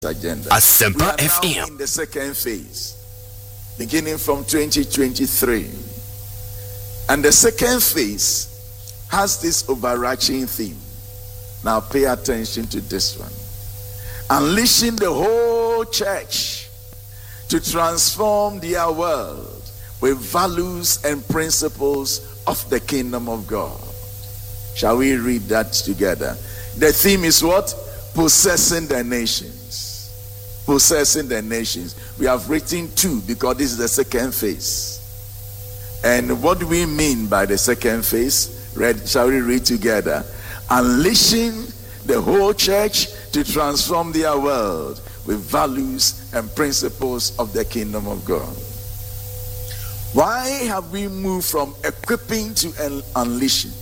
agenda. Asempa We are now FM. in the second phase, beginning from 2023. And the second phase has this overarching theme. Now pay attention to this one. Unleashing the whole church to transform their world with values and principles of the kingdom of God. Shall we read that together? The theme is what? Possessing the nations. Possessing the nations. We have written two because this is the second phase. And what do we mean by the second phase? Shall we read together? Unleashing the whole church to transform their world with values and principles of the kingdom of God. Why have we moved from equipping to unleashing?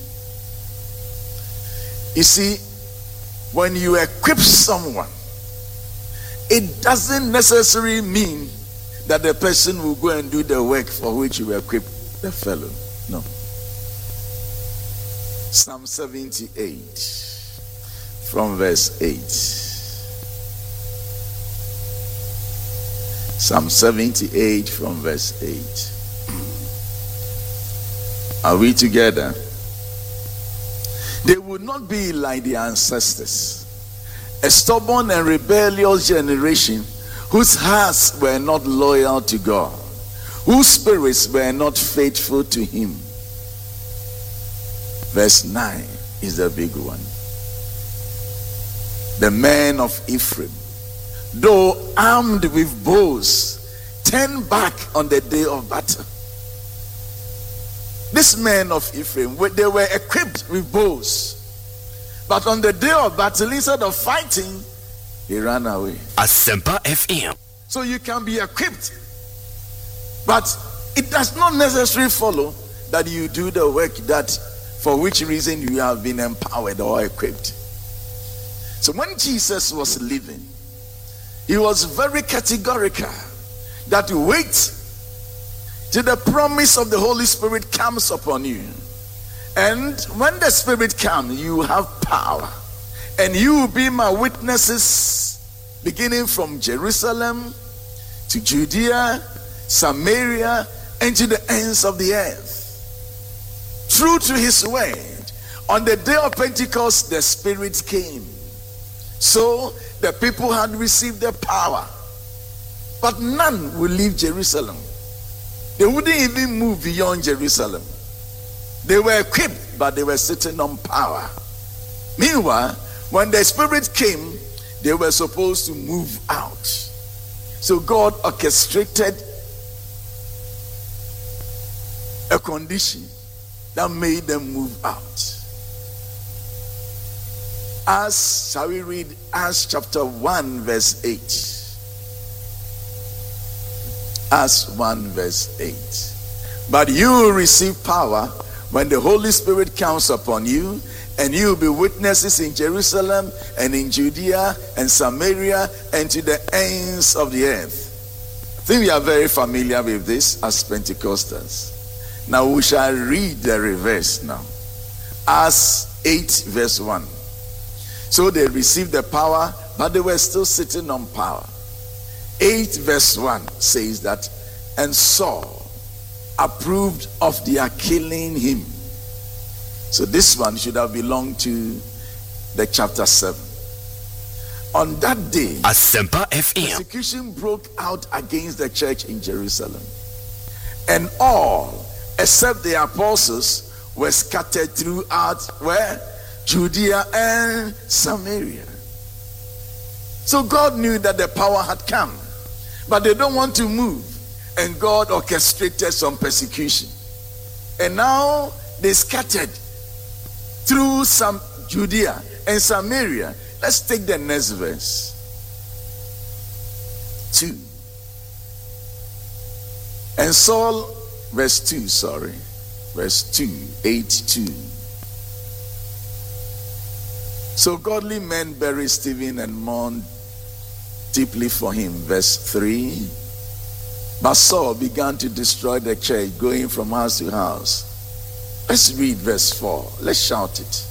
You see, when you equip someone, it doesn't necessarily mean that the person will go and do the work for which you equip the fellow. No. Psalm 78 from verse 8. Psalm 78 from verse 8. Are we together? They would not be like their ancestors, a stubborn and rebellious generation whose hearts were not loyal to God, whose spirits were not faithful to him. Verse 9 is the big one. The men of Ephraim, though armed with bows, turned back on the day of battle. These men of Ephraim, they were equipped with bows, but on the day of battle, instead of fighting, they ran away. Asempa FM. So you can be equipped, but it does not necessarily follow that you do the work that for which reason you have been empowered or equipped. So when Jesus was living, he was very categorical that you wait till the promise of the Holy Spirit comes upon you. And when the Spirit comes, you have power. And you will be my witnesses, beginning from Jerusalem to Judea, Samaria, and to the ends of the earth. True to his word, on the day of Pentecost, the Spirit came. So the people had received the power. But none will leave Jerusalem. They wouldn't even move beyond Jerusalem. They were equipped, but they were sitting on power. Meanwhile, when the Spirit came, they were supposed to move out. So God orchestrated a condition that made them move out. Shall we read Acts chapter 1 verse 8? Acts 1 verse 8. But you will receive power when the Holy Spirit comes upon you, and you will be witnesses in Jerusalem and in Judea and Samaria and to the ends of the earth. I think we are very familiar with this as Pentecostals. Now we shall read the reverse now. Acts 8 verse 1. So they received the power, but they were still sitting on power. 8 verse 1 says that, and Saul approved of their killing him. So this one should have belonged to the chapter 7. On that day, Asempa FM. persecution broke out against the church in Jerusalem. And all, except the apostles, were scattered throughout where? Judea and Samaria. So God knew that the power had come, but they don't want to move. And God orchestrated some persecution. And now they scattered through some Judea and Samaria. Let's take the next verse. 2. And Saul, verse 2, verse 2, 8:2. So godly men buried Stephen and mourned deeply for him. Verse 3. But Saul began to destroy the church, going from house to house. Let's read verse 4. Let's shout it.